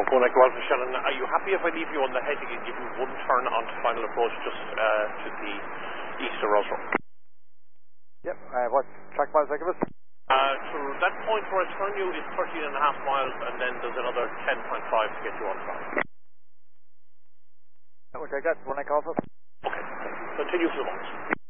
One Echo Alpha Shannon, are you happy if I leave you on the heading and give you one turn onto final approach just to the east of Roswell? Yep, what track miles I give us? So that point where I turn you is 13.5 miles, and then there's another 10.5 to get you on track. We'll take that. One Echo Alpha. Okay, continue for the moment.